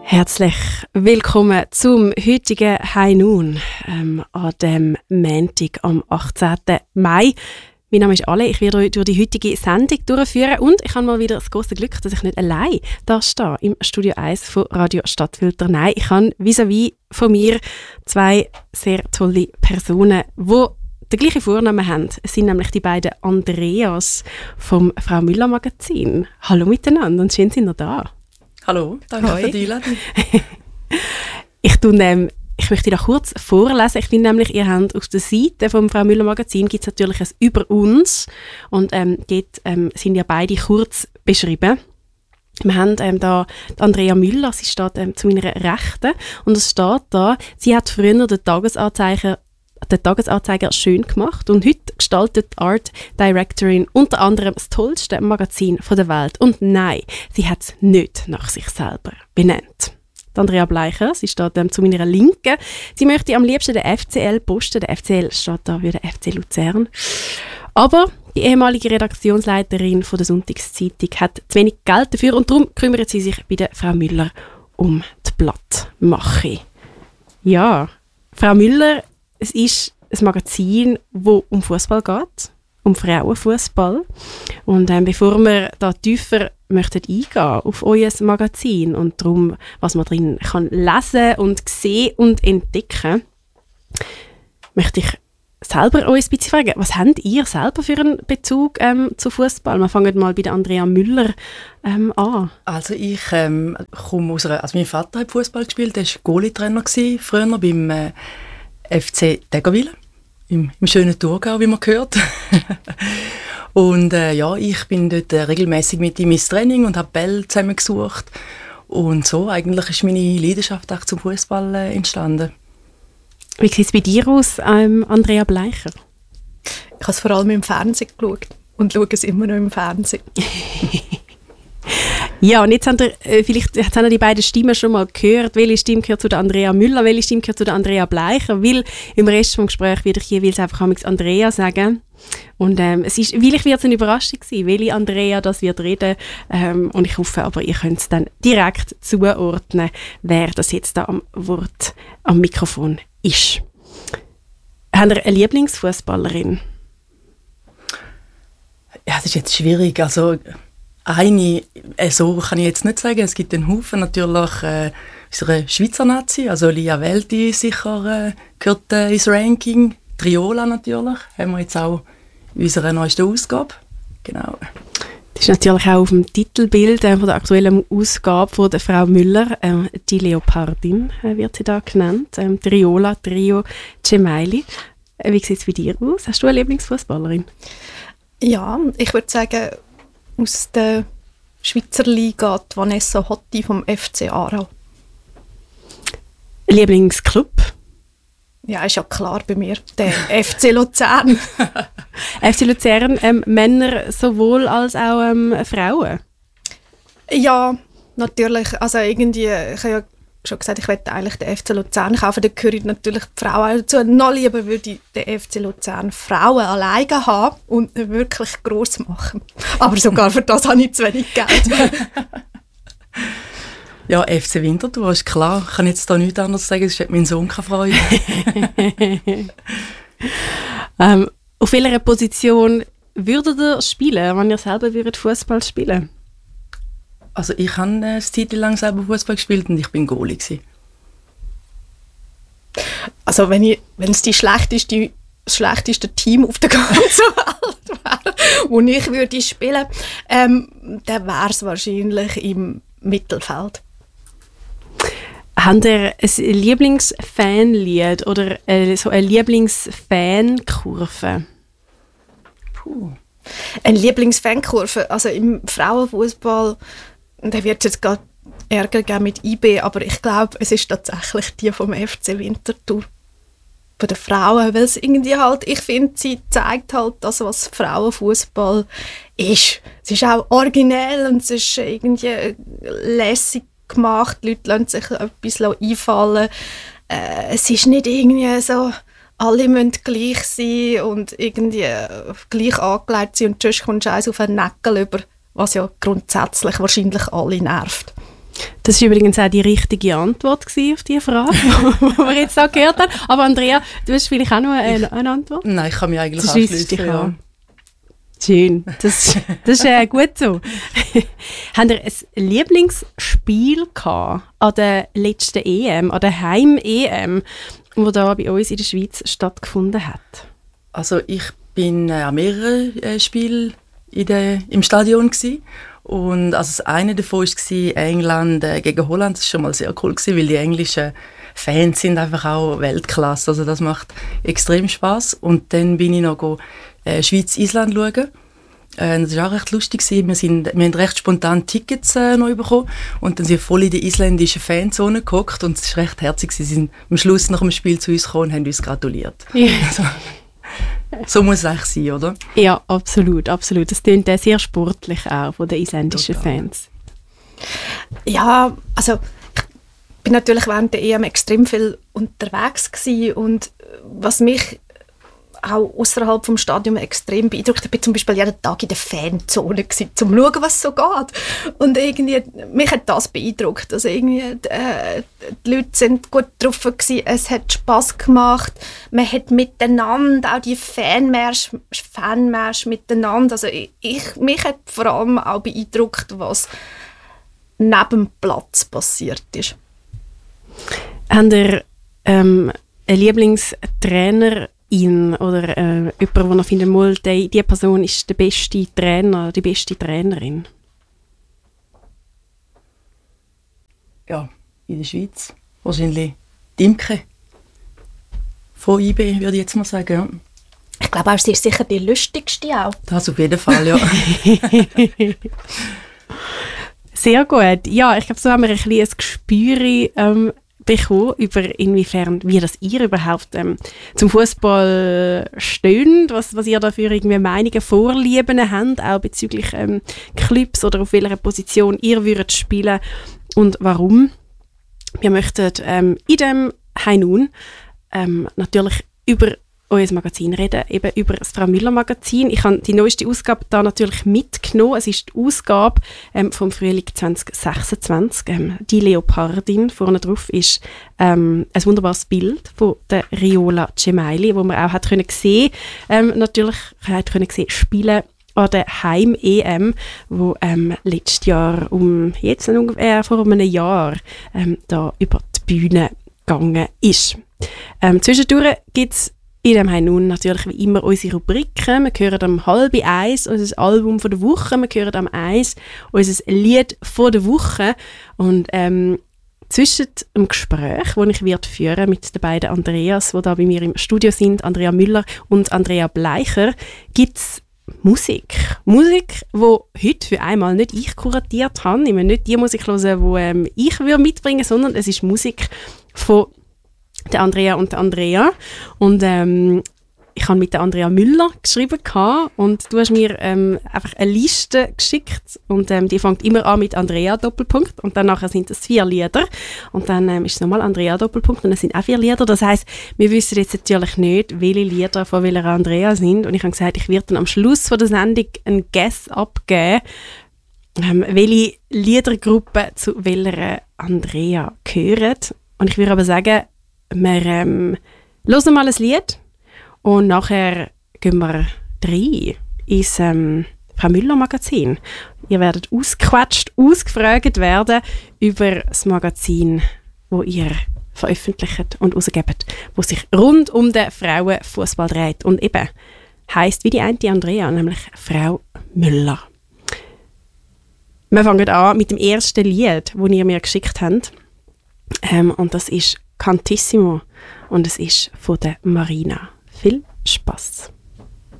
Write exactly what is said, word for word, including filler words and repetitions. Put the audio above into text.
Herzlich willkommen zum heutigen High Noon ähm, an dem Montag am achtzehnten Mai. Mein Name ist Ale, ich werde euch durch die heutige Sendung durchführen und ich habe mal wieder das große Glück, dass ich nicht allein da stehe im Studio eins von Radio Stadtfilter. Nein, ich habe vis-à-vis von mir zwei sehr tolle Personen, die den gleichen Vornamen haben. Es sind nämlich die beiden Andreas vom Frau Müller Magazin. Hallo miteinander und schön sind ihr da. Hallo, danke Hoi. für die Einladung. ich, tue, ähm, ich möchte da kurz vorlesen. Ich finde nämlich, ihr habt auf der Seite vom Frau Müller Magazin gibt es natürlich ein «Über uns» und ähm, dort ähm, sind ja beide kurz beschrieben. Wir haben ähm, da Andrea Müller, sie steht ähm, zu meiner Rechten und es steht da, sie hat früher den Tagesanzeiger den Tagesanzeiger schön gemacht und heute gestaltet Art Directorin unter anderem das tollste Magazin der Welt. Und nein, sie hat es nicht nach sich selber benannt. Die Andrea Bleicher, sie steht ähm, zu meiner Linken. Sie möchte am liebsten den F C L posten. Der F C L steht da für den F C Luzern. Aber die ehemalige Redaktionsleiterin von der Sonntagszeitung hat zu wenig Geld dafür und darum kümmert sie sich bei der Frau Müller um die Blattmache. Ja, Frau Müller, es ist ein Magazin, das um Fußball geht, um Frauenfußball. Und ähm, bevor wir da tiefer möchten eingehen auf euer Magazin und darum, was man drin kann lesen und sehen und entdecken, möchte ich selber euch ein bisschen fragen, was habt ihr selber für einen Bezug ähm, zu Fußball? Wir fangen mal bei der Andrea Müller ähm, an. Also ich ähm, komme aus einer, also mein Vater hat Fußball gespielt, er war Goalie-Trainer gewesen, früher beim äh, F C Degerwil, im, im schönen Thurgau, wie man hört. und äh, ja, ich bin dort äh, regelmäßig mit ihm ins Training und habe Bälle zusammengesucht. Und so eigentlich ist meine Leidenschaft auch zum Fußball äh, entstanden. Wie sieht es bei dir aus, ähm, Andrea Bleicher? Ich habe es vor allem im Fernsehen geschaut und schaue es immer noch im Fernsehen. Ja, und jetzt haben wir, äh, vielleicht jetzt haben wir die beiden Stimmen schon mal gehört. Welche Stimme gehört zu der Andrea Müller, welche Stimme gehört zu der Andrea Bleicher? Weil im Rest des Gesprächs werde ich jeweils einfach Andrea sagen. Und ähm, es ist, vielleicht wird es eine Überraschung sein, welche Andrea das wird reden. Ähm, und ich hoffe aber, ihr könnt es dann direkt zuordnen, wer das jetzt da am Wort, am Mikrofon ist. Habt ihr eine Lieblingsfußballerin? Ja, das ist jetzt schwierig. Also eine, äh, so kann ich jetzt nicht sagen. Es gibt einen Haufen natürlich äh, unsere Schweizer Nazi, also Lia Welti sicher äh, gehört äh, ins Ranking. Triola natürlich, haben wir jetzt auch in unserer neuesten Ausgabe. Genau. Das ist natürlich auch auf dem Titelbild äh, von der aktuellen Ausgabe von der Frau Müller. Äh, die Leopardin äh, wird sie da genannt. Ähm, Triola, Trio, Gemeili. Äh, wie sieht es bei dir aus? Hast du eine Lieblingsfußballerin? Ja, ich würde sagen, aus der Schweizer Liga die Vanessa Hotti vom F C Aarau. Lieblingsclub? Ja, ist ja klar bei mir, der F C Luzern. F C Luzern, ähm, Männer sowohl als auch ähm, Frauen? Ja, natürlich. Also irgendwie, ich habe ja schon gesagt, ich möchte eigentlich den F C Luzern kaufen. Da gehören natürlich die Frauen dazu. Noch lieber würde ich den F C Luzern Frauen alleine haben und ihn wirklich gross machen. Aber sogar für das habe ich zu wenig Geld. Ja, F C Winterthur ist klar. Ich kann jetzt da nichts anderes sagen, das hat mein Sohn keine Freude. ähm, auf welcher Position würdet ihr spielen, wenn ihr selber Fußball spielen würdet? Also ich habe äh, eine Zeit lang selber Fußball gespielt und ich bin Goalie gewesen. Also wenn, ich, wenn es die schlechteste, das schlechteste Team auf der ganzen Welt wäre, wo ich würde spielen, ähm, dann wäre es wahrscheinlich im Mittelfeld. Habt ihr ein Lieblingsfanlied oder äh, so eine Lieblingsfankurve? Puh. Eine Lieblingsfankurve, also im Frauenfußball, da wird es jetzt gerade Ärger geben mit I B, aber ich glaube, es ist tatsächlich die vom F C Winterthur. Bei den Frauen, weil es irgendwie halt, ich finde, sie zeigt halt das, was Frauenfußball ist. Es ist auch originell und es ist irgendwie lässig gemacht, die Leute lassen sich etwas einfallen. Äh, es ist nicht irgendwie so, alle müssen gleich sein und irgendwie gleich angelegt sein und sonst kommst du eins auf einen Neckel über, was ja grundsätzlich wahrscheinlich alle nervt. Das war übrigens auch die richtige Antwort auf die Frage, die wir jetzt auch gehört haben. Aber Andrea, du hast vielleicht auch noch eine, eine Antwort? Nein, ich kann mich eigentlich anschließen. Ja. Schön, das, das ist äh, gut so. Habt ihr ein Lieblingsspiel gehabt an der letzten E M, an der Heim-E M, die da bei uns in der Schweiz stattgefunden hat? Also ich bin äh, an mehreren äh, Spielen in der, im Stadion gewesen. Und also das eine davon war England äh, gegen Holland. Das war schon mal sehr cool gewesen, weil die englischen Fans sind einfach auch Weltklasse. Also das macht extrem Spaß. Und dann bin ich noch go, äh, Schweiz-Island schauen. Äh, das war auch recht lustig gewesen. Wir, sind, wir haben recht spontan Tickets äh, noch bekommen und dann sind wir voll in die isländischen Fanzone gehockt und es war recht herzig. Sie sind am Schluss nach dem Spiel zu uns gekommen und haben uns gratuliert. Ja. Also, so muss es eigentlich sein, oder? Ja, absolut, absolut. Das klingt sehr sportlich auch von den isländischen Total. Fans. Ja, also ich bin natürlich während der E M extrem viel unterwegs gewesen und was mich auch außerhalb vom Stadion extrem beeindruckt. Ich war zum Beispiel jeden Tag in der Fanzone gewesen, um zu schauen, was so geht. Und irgendwie, mich hat das beeindruckt. Also irgendwie, äh, die Leute sind gut drauf gewesen, es hat Spass gemacht. Man hat miteinander auch die Fanmarsch, Fanmarsch miteinander. Also ich, ich, mich hat vor allem auch beeindruckt, was neben dem Platz passiert ist. Habt ihr ähm, einen Lieblingstrainer in oder äh, jemand, der findet, mal, die, die Person ist der beste Trainer, die beste Trainerin? Ja, in der Schweiz wahrscheinlich Dimke von I B, würde ich jetzt mal sagen. Ja. Ich glaube auch, sie ist sicher die lustigste auch. Das auf jeden Fall, ja. Sehr gut. Ja, ich glaube, so haben wir ein bisschen ein Gespür ähm, bekommen, über inwiefern, wie das ihr überhaupt ähm, zum Fußball steht, was, was ihr da für irgendwie Meinungen, Vorlieben habt, auch bezüglich ähm, Clubs oder auf welcher Position ihr würdet spielen und warum. Wir möchten ähm, in dem High Noon ähm, natürlich über euer Magazin reden, eben über das Frau Müller Magazin. Ich habe die neueste Ausgabe da natürlich mitgenommen. Es ist die Ausgabe ähm, vom Frühling zwanzig sechsundzwanzig. Ähm, die Leopardin vorne drauf ist ähm, ein wunderbares Bild von der Riola Gemeili, wo man auch hat können sehen, ähm, natürlich hat können sehen, spielen an der Heim-E M, wo ähm, letztes Jahr um jetzt ungefähr vor einem Jahr ähm, da über die Bühne gegangen ist. Ähm, zwischendurch gibt es in dem haben nun natürlich wie immer unsere Rubriken. Wir hören am halb eins unser Album von der Woche, wir hören am eins unser Lied von der Woche und ähm, zwischen dem Gespräch, das ich werde führen mit den beiden Andreas, die da bei mir im Studio sind, Andrea Müller und Andrea Bleicher, gibt es Musik. Musik, die heute für einmal nicht ich kuratiert habe. Ich will nicht die Musik hören, die ähm, ich mitbringen würde, sondern es ist Musik von der Andrea und der Andrea. Und ähm, ich habe mit der Andrea Müller geschrieben und du hast mir ähm, einfach eine Liste geschickt und ähm, die fängt immer an mit Andrea Doppelpunkt und dann nachher sind es vier Lieder und dann ähm, ist es nochmal Andrea Doppelpunkt und dann sind auch vier Lieder. Das heisst, wir wissen jetzt natürlich nicht, welche Lieder von welcher Andrea sind und ich habe gesagt, ich werde dann am Schluss von der Sendung einen Guess abgeben, ähm, welche Liedergruppe zu welcher Andrea gehören. Und ich würde aber sagen, wir ähm, hören mal ein Lied und nachher gehen wir rein ins ähm, Frau Müller Magazin. Ihr werdet ausgequatscht, ausgefragt werden über das Magazin, das ihr veröffentlicht und rausgebt, wo sich rund um den Frauenfußball dreht und eben heisst wie die eine Andrea, nämlich Frau Müller. Wir fangen an mit dem ersten Lied, das ihr mir geschickt habt. Ähm, und das ist Cantissimo und es ist von der Marina. Viel Spaß!